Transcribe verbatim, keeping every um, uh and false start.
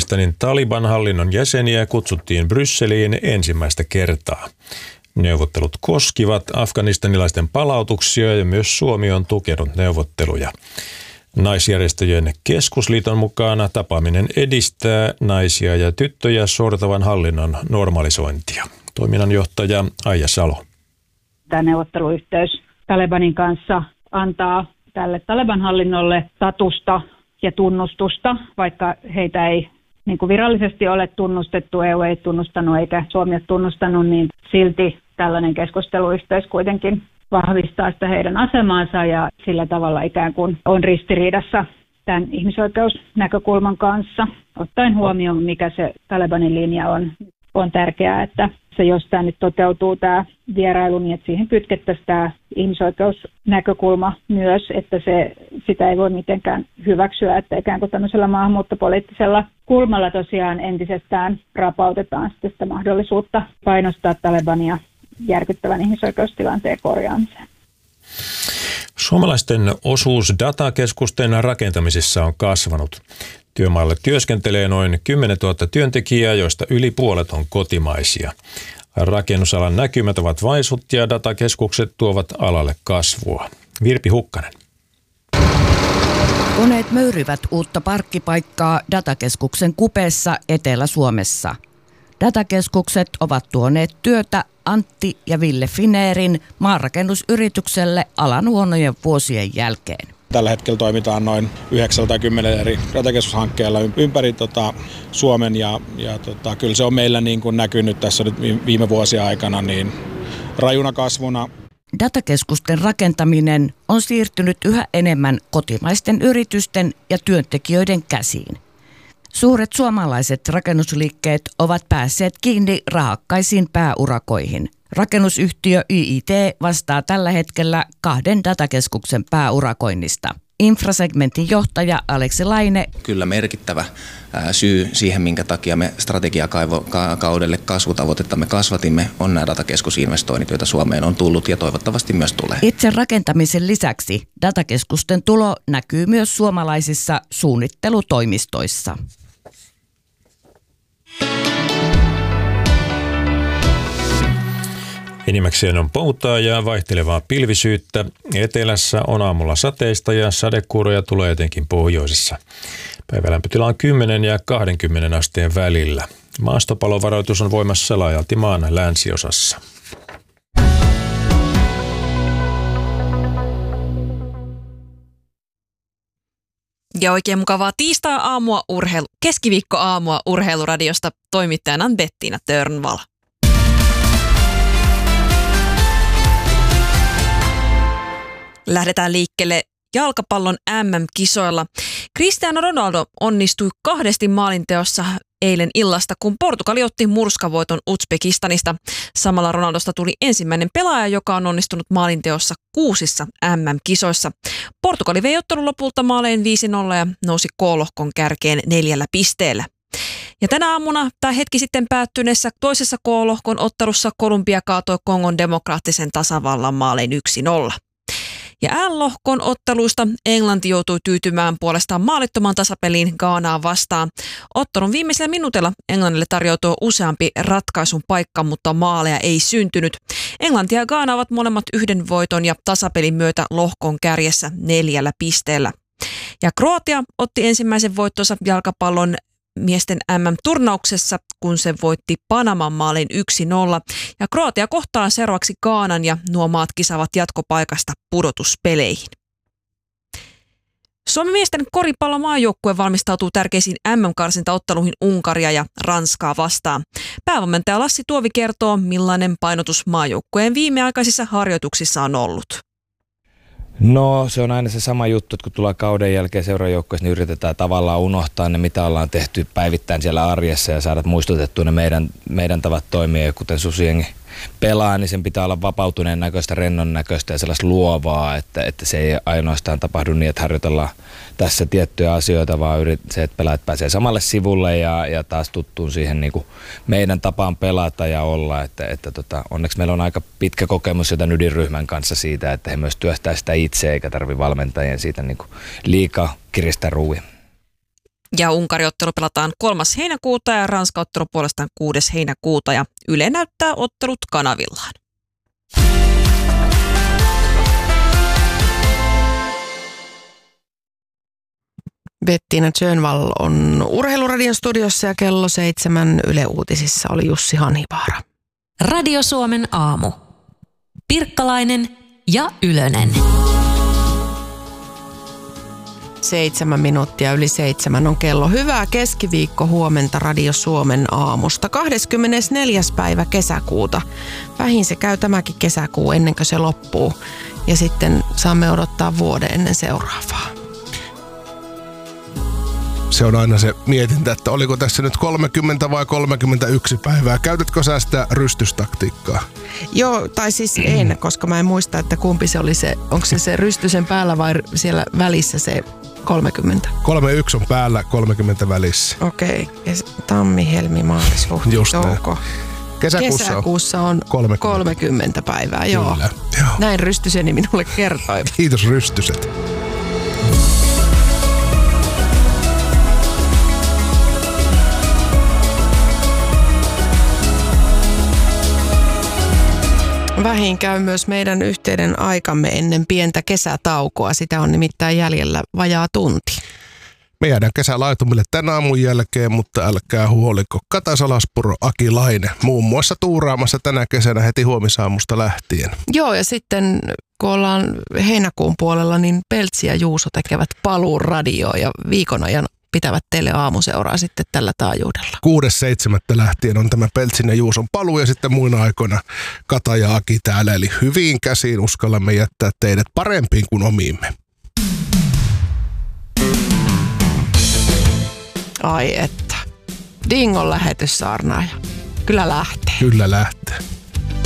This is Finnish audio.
Afganistanin Taliban-hallinnon jäseniä kutsuttiin Brysseliin ensimmäistä kertaa. Neuvottelut koskivat afganistanilaisten palautuksia ja myös Suomi on tukenut neuvotteluja. Naisjärjestöjen keskusliiton mukaan tapaaminen edistää naisia ja tyttöjä sortavan hallinnon normalisointia. Toiminnanjohtaja Aija Salo. Tämä neuvotteluyhteys Talebanin kanssa antaa tälle Taleban-hallinnolle statusta ja tunnustusta, vaikka heitä ei niin kuin virallisesti ole tunnustettu, E U ei tunnustanut eikä Suomi ole tunnustanut, niin silti tällainen keskusteluyhteys kuitenkin vahvistaa sitä heidän asemaansa ja sillä tavalla ikään kuin on ristiriidassa tämän ihmisoikeusnäkökulman kanssa. Ottaen huomioon, mikä se Talebanin linja on, on tärkeää, että se, jos tämä nyt toteutuu tämä vierailu, niin että siihen kytkettäisiin tämä ihmisoikeusnäkökulma myös, että se, sitä ei voi mitenkään hyväksyä, että ikään kuin tämmöisellä maahanmuuttopoliittisella kulmalla tosiaan entisestään rapautetaan sitten sitä mahdollisuutta painostaa Talebania järkyttävän ihmisoikeustilanteen korjaamiseen. Suomalaisten osuus datakeskusten rakentamisessa on kasvanut. Työmailla työskentelee noin kymmenentuhatta työntekijää, joista yli puolet on kotimaisia. Rakennusalan näkymät ovat vaisut ja datakeskukset tuovat alalle kasvua. Virpi Hukkanen. Koneet möyryvät uutta parkkipaikkaa datakeskuksen kupeessa Etelä-Suomessa. Datakeskukset ovat tuoneet työtä Antti ja Ville Fineerin maanrakennusyritykselle alan huonojen vuosien jälkeen. Tällä hetkellä toimitaan noin yhdeksänkymmentä eri datakeskushankkeella ympäri tota, Suomen ja, ja tota, kyllä se on meillä niin kuin näkynyt tässä nyt viime vuosien aikana niin rajuna kasvuna. Datakeskusten rakentaminen on siirtynyt yhä enemmän kotimaisten yritysten ja työntekijöiden käsiin. Suuret suomalaiset rakennusliikkeet ovat päässeet kiinni rahakkaisiin pääurakoihin. Rakennusyhtiö Y I T vastaa tällä hetkellä kahden datakeskuksen pääurakoinnista. Infrasegmentin johtaja Aleksi Laine. Kyllä merkittävä syy siihen, minkä takia me strategiakaudelle kasvutavoitettamme kasvatimme, on nämä datakeskusinvestoinnit, joita Suomeen on tullut ja toivottavasti myös tulee. Itse rakentamisen lisäksi datakeskusten tulo näkyy myös suomalaisissa suunnittelutoimistoissa. Enimmäkseen on poutaa ja vaihtelevaa pilvisyyttä. Etelässä on aamulla sateista ja sadekuuroja tulee etenkin pohjoisessa. Päivälämpötila on kymmenen ja kaksikymmentä asteen välillä. Maastopalovaroitus on voimassa laajalti maan länsiosassa. Ja oikein mukavaa tiistai-aamua urheilu, keskiviikko-aamua urheiluradiosta toimittajana on Bettina Törnvall. Lähdetään liikkeelle jalkapallon M M-kisoilla. Cristiano Ronaldo onnistui kahdesti maalinteossa eilen illasta, kun Portugali otti murskavoiton Uzbekistanista. Samalla Ronaldosta tuli ensimmäinen pelaaja, joka on onnistunut maalinteossa kuusissa M M-kisoissa. Portugali vei ottelun lopulta maalein viisi nolla ja nousi K-lohkon kärkeen neljällä pisteellä. Ja tänä aamuna tai hetki sitten päättyneessä toisessa K-lohkon ottelussa Kolumbia kaatoi Kongon demokraattisen tasavallan maalein yksi nolla. Ja L-lohkon otteluista Englanti joutui tyytymään puolestaan maalittoman tasapeliin Ghanaa vastaan. Ottelun viimeisellä minuutilla Englannille tarjoutui useampi ratkaisun paikka, mutta maaleja ei syntynyt. Englanti ja Ghana ovat molemmat yhden voiton ja tasapelin myötä lohkon kärjessä neljällä pisteellä. Ja Kroatia otti ensimmäisen voittonsa jalkapallon miesten M M-turnauksessa, kun se voitti Panaman maalin yksi nolla. Ja Kroatia kohtaa seuraavaksi Ghanan ja nuo maat kisaavat jatkopaikasta pudotuspeleihin. Suomen miesten koripallon maajoukkue valmistautuu tärkeisiin M M-karsintaotteluihin Unkaria ja Ranskaa vastaan. Päävalmentaja Lassi Tuovi kertoo, millainen painotus maajoukkueen viimeaikaisissa harjoituksissa on ollut. No se on aina se sama juttu, että kun tulee kauden jälkeen seuraajoukkueessa, niin yritetään tavallaan unohtaa ne, mitä ollaan tehty päivittäin siellä arjessa ja saada muistutettua ne meidän, meidän tavat toimia. Ja kuten Susiengi pelaa, niin sen pitää olla vapautuneen näköistä, rennon näköistä ja sellaista luovaa, että, että se ei ainoastaan tapahdu niin, että harjoitellaan tässä tiettyjä asioita, vaan yrit, se, että pelaajat pääsee samalle sivulle ja, ja taas tuttuun siihen niin kuin meidän tapaan pelata ja olla. Että, että tota, onneksi meillä on aika pitkä kokemus jotain ydinryhmän kanssa siitä, että he myös työstää sitä itse eikä tarvitse valmentajien siitä niin kuin liikaa kiristää ruuvia. Ja Unkari-ottelu pelataan kolmas heinäkuuta ja Ranska-ottelu puolestaan kuudes heinäkuuta ja Yle näyttää ottelut kanavillaan. Bettina Tjörnvall on Urheiluradion studiossa ja kello seitsemän Yle Uutisissa oli Jussi Hanhivaara. Radio Suomen aamu. Pirkkalainen ja Ylönen. Seitsemän minuuttia yli seitsemän on kello. Hyvää keskiviikko huomenta Radio Suomen aamusta. kahdeskymmenesneljäs päivä kesäkuuta. Vähin se käy tämäkin kesäkuu ennen kuin se loppuu. Ja sitten saamme odottaa vuoden ennen seuraavaa. Se on aina se mietintä, että oliko tässä nyt kolmekymmentä vai kolmekymmentäyksi päivää. Käytätkö sä sitä rystystaktiikkaa? Joo, tai siis en, koska mä en muista, että kumpi se oli se, onko se se rystysen päällä vai siellä välissä se kolmekymmentä? kolmekymmentäyksi on päällä, kolmekymmentä välissä. Okei, okay. Tammi, helmi, maalis, huhti, touko. Kesäkuussa, Kesäkuussa on kolmekymmentä, kolmekymmentä päivää, joo. Kyllä, joo. Näin rystyseni minulle kertoi. Kiitos rystyset. Vähin käy myös meidän yhteinen aikamme ennen pientä kesätaukoa. Sitä on nimittäin jäljellä vajaa tunti. Me jäädään kesälaitumille tänä aamun jälkeen, mutta älkää huoliko. Kata Salaspuro, Aki Laine muun muassa tuuraamassa tänä kesänä heti huomisaamusta lähtien. Joo, ja sitten kun ollaan heinäkuun puolella, niin Peltsi ja Juuso tekevät paluun radioon ja viikon ajan pitävät teille aamuseuraa sitten tällä taajuudella. kuudes seitsemättä lähtien on tämä Peltsin ja Juuson paluu ja sitten muina aikoina Kata ja Aki täällä. Eli hyviin käsiin uskallamme jättää teidät parempiin kuin omiimme. Ai että. Dingon lähetyssaarnaaja. Kyllä lähtee. Kyllä lähtee.